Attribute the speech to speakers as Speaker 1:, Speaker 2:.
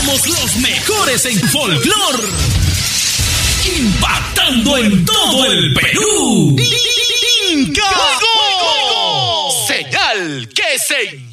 Speaker 1: Somos los mejores en folclore, impactando en todo el Perú. Inca Juego. Señal que se